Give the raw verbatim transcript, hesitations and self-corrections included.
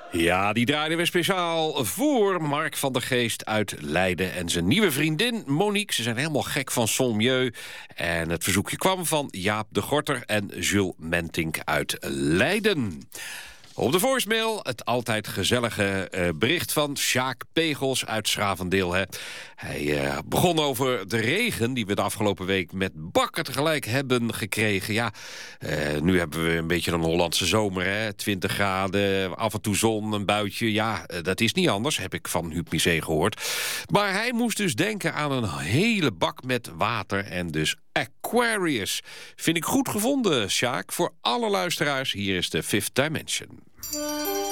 Ja, die draaiden we speciaal voor Mark van der Geest uit Leiden en zijn nieuwe vriendin Monique. Ze zijn helemaal gek van Saulmieu. En het verzoekje kwam van Jaap de Gorter en Jules Mentink uit Leiden. Op de voicemail het altijd gezellige uh, bericht van Sjaak Pegels uit Schravendeel. Hè. Hij uh, begon over de regen die we de afgelopen week met bakken tegelijk hebben gekregen. Ja, uh, nu hebben we een beetje een Hollandse zomer. Hè. twintig graden, af en toe zon, een buitje. Ja, uh, dat is niet anders, heb ik van Huub Misé gehoord. Maar hij moest dus denken aan een hele bak met water en dus Aquarius. Vind ik goed gevonden, Sjaak. Voor alle luisteraars, hier is de Fifth Dimension.